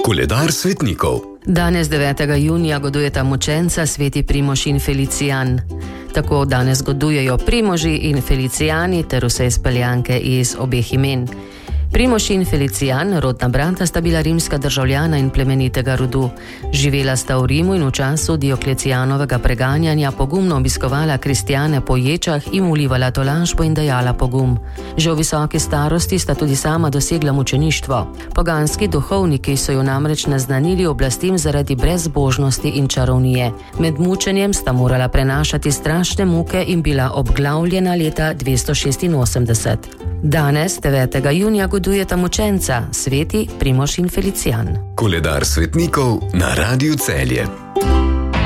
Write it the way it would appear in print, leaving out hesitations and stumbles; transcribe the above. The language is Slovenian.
Koledar svetnikov. Danes 9. junija godujeta mučenca sveti Primož in Felicijan. Tako danes godujejo Primoži in Felicijani ter vse izpeljanke iz obeh imen. Primož in Felicijan, rodna brata, sta bila rimska državljana in plemenitega rodu. Živela sta v Rimu in v času Dioklecijanovega preganjanja pogumno obiskovala kristjane po ječah in vlivala tolažbo in dajala pogum. Že v visoki starosti sta tudi sama dosegla mučeništvo. Poganski duhovniki so jo namreč naznanili oblastim zaradi brezbožnosti in čarovnije. Med mučenjem sta morala prenašati strašne muke in bila obglavljena leta 286. Danes, 9. junija, godujeta mučenca, sveti Primož in Felicijan. Koledar svetnikov na Radiu Celje.